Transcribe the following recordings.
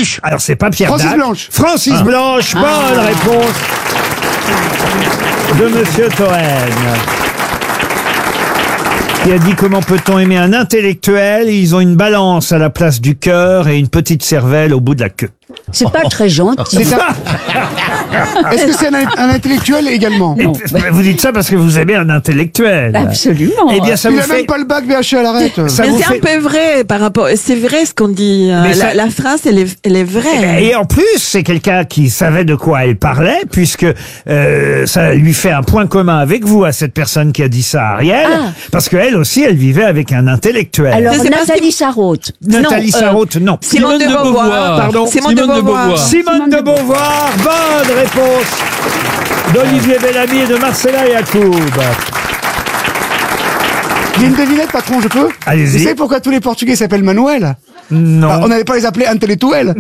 Coluche. Alors, c'est pas Pierre Francis Dac. Blanche. Francis Blanche, bonne réponse de Monsieur Toen. Qui a dit comment peut-on aimer un intellectuel? Ils ont une balance à la place du cœur et une petite cervelle au bout de la queue. C'est pas très gentil. Est-ce que c'est un intellectuel également? Non. Vous dites ça parce que vous aimez un intellectuel. Absolument. Eh bien, ça Il vous a même fait... pas le bac BHL, arrête. Ça Mais vous c'est fait... un peu vrai par rapport. C'est vrai ce qu'on dit. Mais ça- La phrase, elle est vraie. Et en plus, c'est quelqu'un qui savait de quoi elle parlait, puisque ça lui fait un point commun avec vous, à cette personne qui a dit ça, Ariel, parce qu'elle aussi, elle vivait avec un intellectuel. Alors, C'est parce Nathalie Sarraute. Nathalie Sarraute, non. Simone de Beauvoir. Pardon. Simone de Beauvoir. Simone de Beauvoir, bonne réponse d'Olivier Bellamy et de Marcella Yacoub. Il y a une devinette, patron, je peux? Allez-y. Vous savez pourquoi tous les Portugais s'appellent Manuel? Non. On n'allait pas les appeler intellectuels.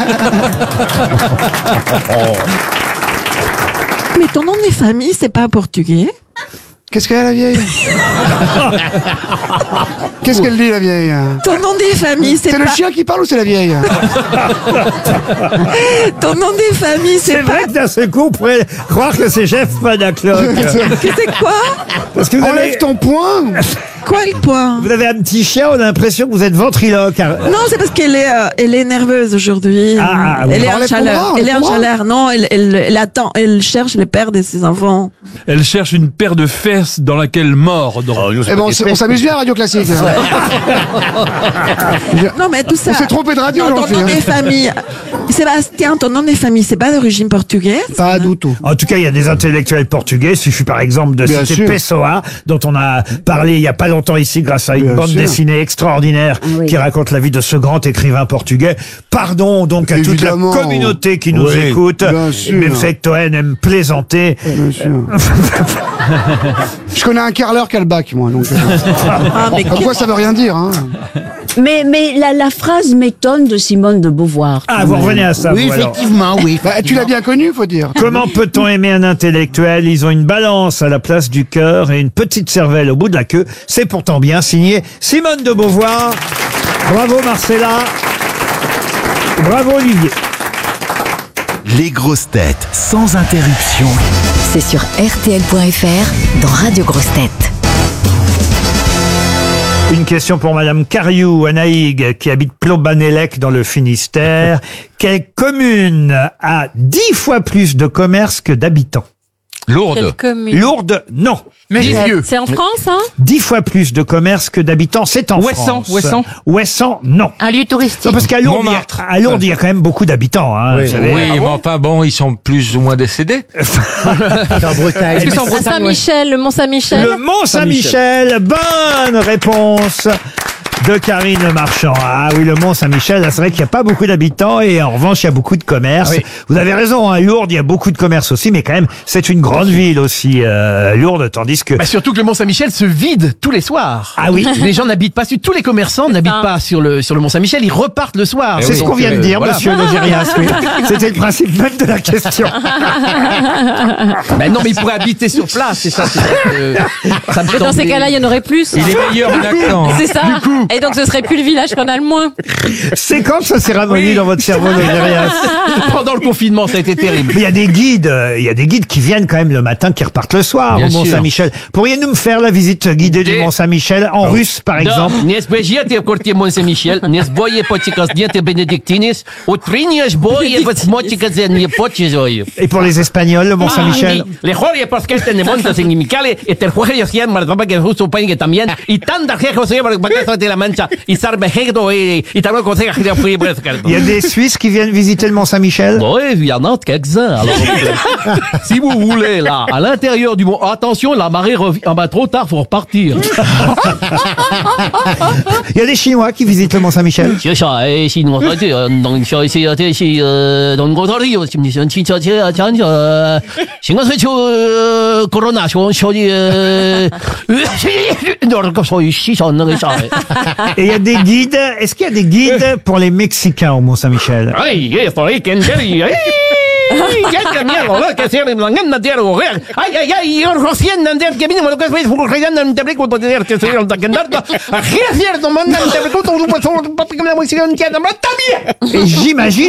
Mais ton nom de famille, c'est pas portugais. Qu'est-ce qu'elle a, la vieille? Qu'est-ce qu'elle dit, la vieille? Ton nom de famille, c'est C'est pas. le chien qui parle ou c'est la vieille? Ton nom de famille, C'est c'est pas. vrai que d'un seul coup, on pourrait croire que c'est Jeff Panacloc. Que c'est quoi? Parce que vous Enlève avez, ton poing. Quoi le point? vous avez un petit chien, on a l'impression que vous êtes ventriloque. Non, c'est parce qu'elle est nerveuse aujourd'hui. Ah, oui. Elle est en Enlève ton chaleur. bras, Elle est en enlève ton chaleur. Non, elle attend. Elle cherche le père de ses enfants. Elle cherche une paire de fesses dans laquelle mordre. Eh ben, on s'amuse bien à Radio Classique. Non, mais tout ça. On s'est trompé de radio Ton aujourd'hui. nom de famille. Sébastien, ton nom de famille, c'est pas d'origine portugaise? Pas du tout. En tout cas, il y a des intellectuels portugais. Il suffit par exemple de Bien citer sûr. Pessoa, dont on a parlé il y a pas longtemps ici grâce à une Bien bande sûr. dessinée extraordinaire Oui. qui raconte la vie de ce grand écrivain portugais. Pardon donc à Évidemment. toute la communauté qui nous Oui, écoute. bien sûr. Mais vous savez que Toen aime plaisanter. Bien sûr. Je connais un carreleur qui a le bac, moi. Donc, Ah, mais comme quoi, ça veut rien dire. Hein. Mais la phrase m'étonne de Simone de Beauvoir. Ah, vous revenez à ça, Oui, vous, alors. effectivement, oui. Bah, tu l'as bien connu, faut dire. Comment peut-on aimer un intellectuel? Ils ont une balance à la place du cœur et une petite cervelle au bout de la queue. C'est pourtant bien signé Simone de Beauvoir. Bravo Marcella. Bravo Olivier. Les grosses têtes sans interruption. C'est sur RTL.fr dans Radio Grosses Têtes. Une question pour Madame Cariou Anaïg qui habite Plobanélec dans le Finistère. Quelle commune a 10 fois plus de commerce que d'habitants? Lourde. Lourdes, non. Lisieux. C'est en France, hein? 10 fois plus de commerce que d'habitants, c'est en Ouessant, France. Ouessant. Ouessant, non. Un lieu touristique. Non, parce qu'à Lourdes, Montmartre. à Lourdes, il y a quand même beaucoup d'habitants. Hein, vous savez. Oui, mais enfin bon, ils sont plus ou moins décédés. En Bretagne. Est-ce que c'est en À Bretagne, ouais. Saint-Michel, le Mont-Saint-Michel. Le Mont-Saint-Michel, bonne réponse de Karine Marchand. Ah oui, le Mont-Saint-Michel, là, c'est vrai qu'il n'y a pas beaucoup d'habitants et en revanche, il y a beaucoup de commerce. Oui. Vous avez raison, hein, Lourdes, il y a beaucoup de commerce aussi, mais quand même, c'est une grande ville aussi, Lourdes, tandis que... Bah surtout que le Mont-Saint-Michel se vide tous les soirs. Ah oui. Les gens n'habitent pas tous les commerçants n'habitent ça. pas sur le Mont-Saint-Michel, ils repartent le soir. C'est ce qu'on vient de dire, voilà. monsieur Logérias. Oui. C'était le principe même de la question. Bah non, mais ils pourraient habiter sur place, c'est ça. Ça me Mais dans ces semblait- cas-là, il y en aurait plus. Il est meilleur en accent. C'est ça. Et donc, ce serait plus le village qu'on a le moins. C'est quand ça s'est ramolli dans votre cerveau, Logérias? Pendant le confinement, ça a été terrible. Mais il y a des guides qui viennent quand même le matin, qui repartent le soir Bien au sûr. Mont-Saint-Michel. Pourriez-nous me faire la visite guidée du Mont-Saint-Michel en russe, par exemple? Не сбежите в квартире Мон-Сен-Мишель, не сбои потикас диеты Бенедиктинис, утреннее сбои вот смотика за не почизою. Et pour les Espagnols, le Mont-Saint-Michel? Le juegue porque este ne monta en Mimicale, y te juegue y en Mardaba que justo pain que también, y tanta gente se lleva de la mancha, y sarbe hegdo y también conseja que fui por Il y a des Suisses qui viennent visiter le Mont-Saint-Michel? Oui, il y en a quelques-uns. Alors, si vous voulez, là, à l'intérieur du mont, attention, la marée revient. Ah bah, trop tard, faut repartir. Il y a des Chinois qui visitent le Mont-Saint-Michel? C'est ça, et si nous on dit, donc, si, donc, on dit, si nous sommes, si, corona, Et il y a des guides. Est-ce qu'il y a des guides pour les Mexicains au Mont-Saint-Michel? Ay, esto, ay, que en serio, ay, qué mierda, que se le mangan de tierra, ay, ay, ay, yo recién andar que vino lo que es regalando en Tebrico poder que se lo que andar, a cierto mandan en Tebrico, todo papi que me voy a decir, también. Et j'imagine